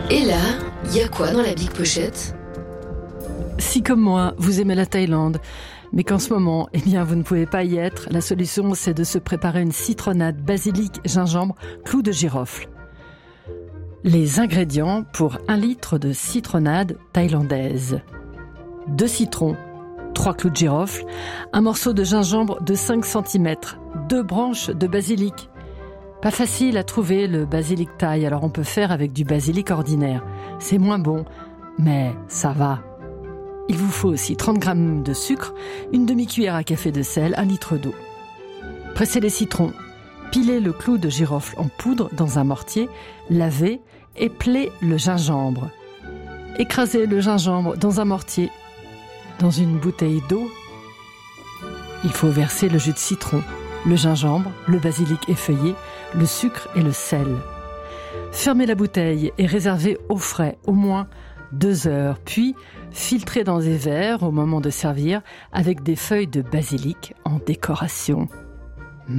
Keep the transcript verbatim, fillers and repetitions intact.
Et là, il y a quoi dans la Big Pochette ? Si comme moi, vous aimez la Thaïlande, mais qu'en ce moment, eh bien, vous ne pouvez pas y être, la solution, c'est de se préparer une citronnade basilic, gingembre, clou de girofle. Les ingrédients pour un litre de citronnade thaïlandaise. Deux citrons, trois clous de girofle, un morceau de gingembre de cinq centimètres, deux branches de basilic. Pas facile à trouver le basilic thaï, alors on peut faire avec du basilic ordinaire. C'est moins bon, mais ça va. Il vous faut aussi trente grammes de sucre, une demi-cuillère à café de sel, un litre d'eau. Pressez les citrons, pilez le clou de girofle en poudre dans un mortier, lavez et pelez le gingembre. Écrasez le gingembre dans un mortier. Dans une bouteille d'eau, il faut verser le jus de citron, le gingembre, le basilic effeuillé, le sucre et le sel. Fermez la bouteille et réservez au frais au moins deux heures, puis filtrez dans des verres au moment de servir avec des feuilles de basilic en décoration.